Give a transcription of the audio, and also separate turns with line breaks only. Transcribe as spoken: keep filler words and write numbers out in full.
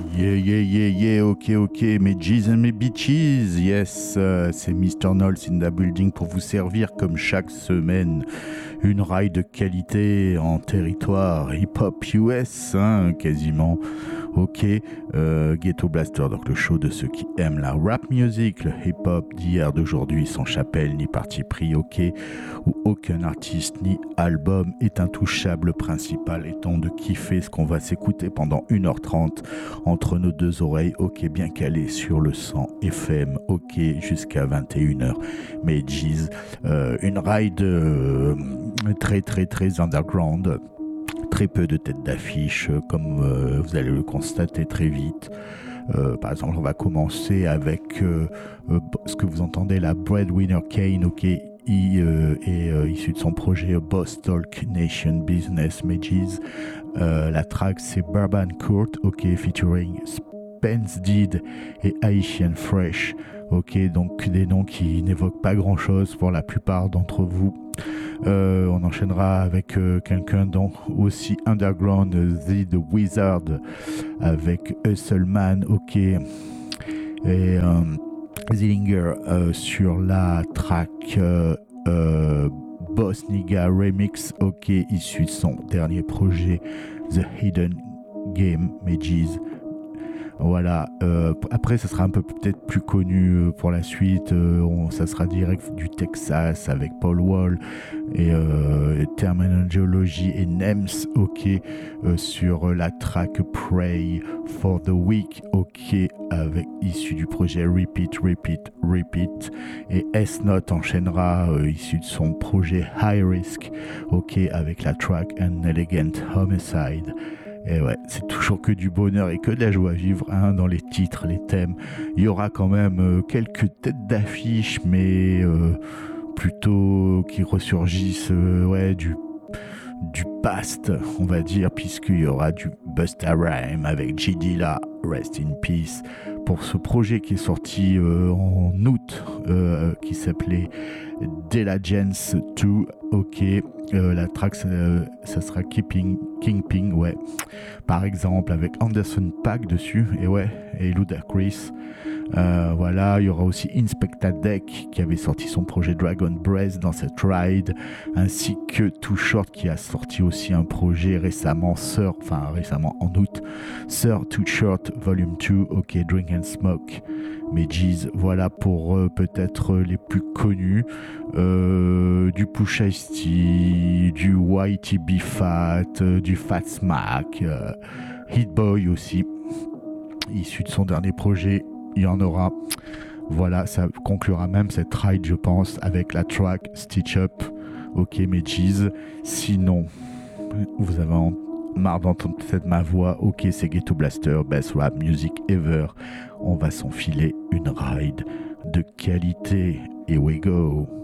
Yeah, yeah, yeah, yeah, ok, ok, mes G's and mes bitches, yes, euh, c'est mister Knowles in the building pour vous servir comme chaque semaine une raille de qualité en territoire hip-hop U S, hein, quasiment. Ok, euh, Ghetto Blaster, donc le show de ceux qui aiment la rap music, le hip-hop d'hier, d'aujourd'hui, sans chapelle ni parti pris, ok, où aucun artiste ni album est intouchable, le principal étant de kiffer ce qu'on va s'écouter pendant une heure trente entre nos deux oreilles, ok, bien calé sur le cent F M, ok, jusqu'à vingt et une heures. Mais G's, euh, une ride euh, très très très underground. Très peu de têtes d'affiche, comme euh, vous allez le constater très vite. Euh, par exemple, on va commencer avec euh, euh, ce que vous entendez, la Breadwinner Kane, ok, il euh, est euh, issu de son projet Boss Talk Nation Business Mages. Euh, la track c'est Bourbon Court, ok, featuring Spence Deed et Haitian Fresh, ok, donc des noms qui n'évoquent pas grand chose pour la plupart d'entre vous. Euh, on enchaînera avec euh, quelqu'un donc aussi underground, The, The Wizard, avec Hustleman, ok, et euh, Zillinger euh, sur la track euh, euh, Boss Nigga Remix, ok, issu de son dernier projet The Hidden Game Mages. Voilà, euh, après ça sera un peu peut-être plus connu euh, pour la suite, euh, on, ça sera direct du Texas avec Paul Wall et euh, Terminology et Nems, ok, euh, sur la track Pray for the Week, ok, avec issu du projet Repeat, Repeat, Repeat, et S-Note enchaînera euh, issu de son projet High Risk, ok, avec la track An Elegant Homicide. Et ouais, c'est toujours que du bonheur et que de la joie à vivre, hein, dans les titres, les thèmes. Il y aura quand même euh, quelques têtes d'affiche, mais euh, plutôt qui ressurgissent euh, ouais, du, du past, on va dire, puisqu'il y aura du Busta Rhymes avec J Dilla, Rest in Peace, pour ce projet qui est sorti euh, en août, euh, qui s'appelait Diligence deux, ok, euh, la track euh, ça sera Keeping Kingpin, ouais, par exemple, avec Anderson .Paak dessus, et ouais, et Ludacris. Euh, voilà, il y aura aussi Inspectah Deck qui avait sorti son projet Dragon Breath dans cette ride, ainsi que Too Short qui a sorti aussi un projet récemment, Sir, enfin récemment en août, Sir Too Short Volume deux, ok, Drink and Smoke. Mais G's, voilà pour euh, peut-être les plus connus, euh, du Pusha T, du Y T B Fat, euh, du Fat Smack, euh, Hit Boy aussi, issu de son dernier projet. Il y en aura. Voilà, ça conclura même cette ride, je pense, avec la track Stitch Up. Ok, mes G's. Sinon, vous avez marre d'entendre peut-être ma voix. Ok, c'est Ghetto Blaster, best rap music ever. On va s'enfiler une ride de qualité. Here we go.